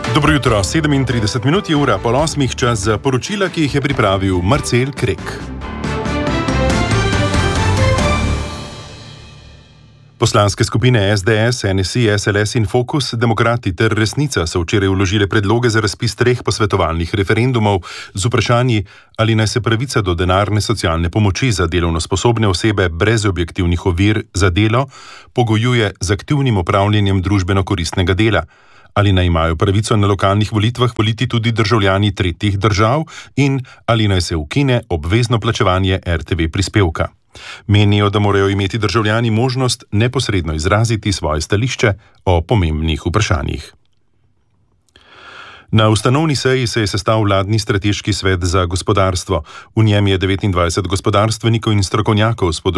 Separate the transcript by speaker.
Speaker 1: Dobro jutro, 37 minut je ura, pol 8 čas za poročila, ki jih je pripravil Marcel Krek. Poslanske skupine SDS, NSI, SLS in Fokus, Demokrati ter Resnica so včeraj vložile predloge za razpis 3 posvetovalnih referendumov z vprašanji, ali naj se pravica do denarne socialne pomoči za delovno sposobne osebe brez objektivnih ovir za delo pogojuje z aktivnim opravljanjem družbeno koristnega dela, ali naj imajo pravico na lokalnih volitvah voliti tudi državljani tretjih držav in ali naj se ukine obvezno plačevanje RTV prispevka. Menijo, da morajo imeti državljani možnost neposredno izraziti svoje stališče o pomembnih vprašanjih. Na ustanovni seji se je sestal vladni strateški svet za gospodarstvo. V njem je 29 gospodarstvenikov in strokovnjakov s področja